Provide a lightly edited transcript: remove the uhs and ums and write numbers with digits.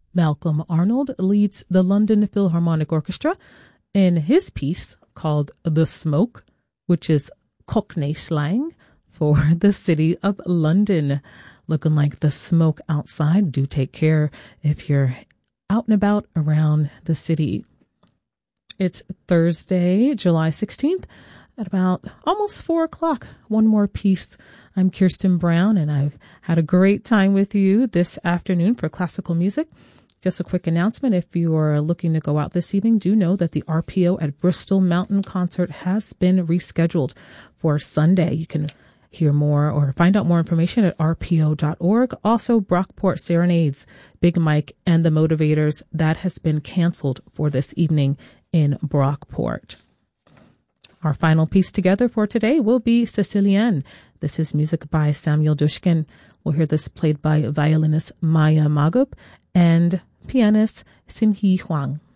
Malcolm Arnold leads the London Philharmonic Orchestra in his piece called The Smoke, which is Cockney slang for the city of London. Looking like the smoke outside. Do take care if you're out and about around the city. It's Thursday, July 16th at about almost 4 o'clock. One more piece. I'm Kirsten Brown, and I've had a great time with you this afternoon for classical music. Just a quick announcement. If you are looking to go out this evening, do know that the RPO at Bristol Mountain concert has been rescheduled for Sunday. You can hear more or find out more information at rpo.org. Also, Brockport Serenades, Big Mike and the Motivators, that has been canceled for this evening in Brockport. Our final piece together for today will be Sicilienne. This is music by Samuel Dushkin. We'll hear this played by violinist Maya Magub and pianist Xin He Huang.